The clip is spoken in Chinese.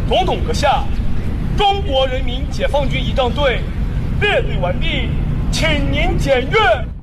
总统阁下，中国人民解放军仪仗队列队完毕，请您检阅。